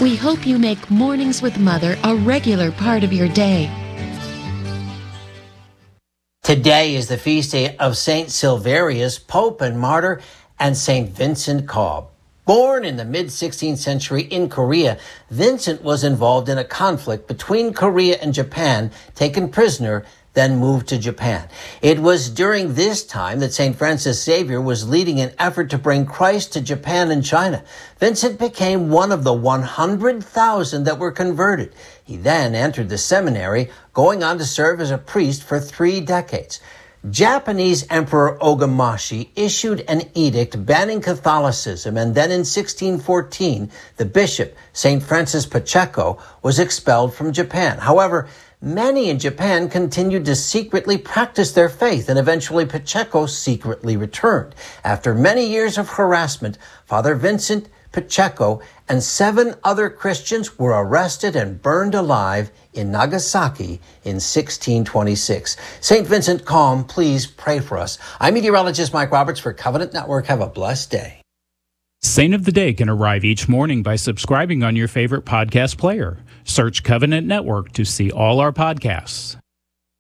We hope you make Mornings with Mother a regular part of your day. Today is the feast day of Saint Silverius, Pope and Martyr, and Saint Vincent Cobb. Born in the mid-16th century in Korea, Vincent was involved in a conflict between Korea and Japan, taken prisoner, then moved to Japan. It was during this time that St. Francis Xavier was leading an effort to bring Christ to Japan and China. Vincent became one of the 100,000 that were converted. He then entered the seminary, going on to serve as a priest for 3 decades. Japanese Emperor Ogamashi issued an edict banning Catholicism, and then in 1614, the bishop, St. Francis Pacheco, was expelled from Japan. However, many in Japan continued to secretly practice their faith, and eventually Pacheco secretly returned. After many years of harassment, Father Vincent, Pacheco, and 7 other Christians were arrested and burned alive in Nagasaki in 1626. St. Vincent, calm, please pray for us. I'm meteorologist Mike Roberts for Covenant Network. Have a blessed day. Saint of the Day can arrive each morning by subscribing on your favorite podcast player. Search Covenant Network to see all our podcasts.